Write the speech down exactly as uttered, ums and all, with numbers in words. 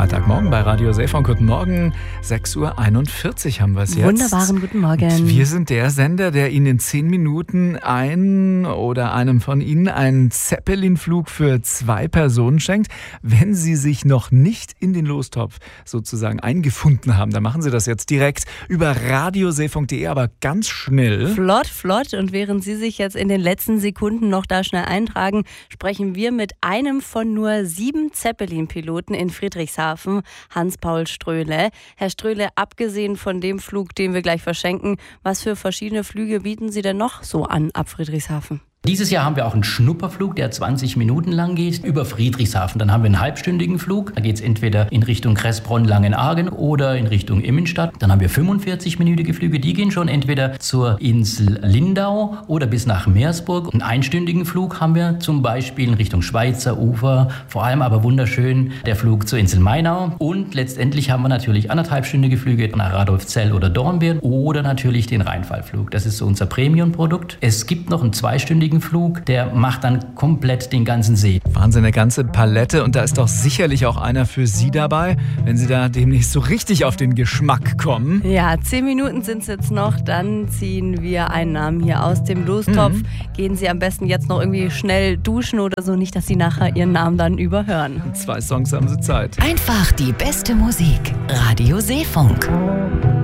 Freitagmorgen bei Radio Seefunk. Guten Morgen, sechs Uhr einundvierzig haben wir es jetzt. Wunderbaren guten Morgen. Und wir sind der Sender, der Ihnen in zehn Minuten ein oder einem von Ihnen einen Zeppelin-Flug für zwei Personen schenkt. Wenn Sie sich noch nicht in den Lostopf sozusagen eingefunden haben, dann machen Sie das jetzt direkt über radioseefunk punkt de, aber ganz schnell. Flott, flott. Und während Sie sich jetzt in den letzten Sekunden noch da schnell eintragen, sprechen wir mit einem von nur sieben Zeppelin-Piloten in Friedrichshafen, Hans-Paul Ströhle. Herr Ströhle, abgesehen von dem Flug, den wir gleich verschenken, was für verschiedene Flüge bieten Sie denn noch so an ab Friedrichshafen? Dieses Jahr haben wir auch einen Schnupperflug, der zwanzig Minuten lang geht, über Friedrichshafen. Dann haben wir einen halbstündigen Flug. Da geht es entweder in Richtung Kressbronn, Langenargen oder in Richtung Immenstadt. Dann haben wir fünfundvierzig-minütige Flüge. Die gehen schon entweder zur Insel Lindau oder bis nach Meersburg. Einen einstündigen Flug haben wir zum Beispiel in Richtung Schweizer Ufer. Vor allem aber wunderschön der Flug zur Insel Mainau. Und letztendlich haben wir natürlich anderthalbstündige Flüge nach Radolfzell oder Dornbirn oder natürlich den Rheinfallflug. Das ist so unser Premium-Produkt. Es gibt noch einen zweistündigen Flug, der macht dann komplett den ganzen See. Wahnsinn, eine ganze Palette, und da ist doch sicherlich auch einer für Sie dabei, wenn Sie da demnächst so richtig auf den Geschmack kommen. Ja, zehn Minuten sind es jetzt noch, dann ziehen wir einen Namen hier aus dem Lostopf. Mhm. Gehen Sie am besten jetzt noch irgendwie schnell duschen oder so, nicht, dass Sie nachher Ihren Namen dann überhören. Zwei Songs haben Sie Zeit. Einfach die beste Musik. Radio Seefunk.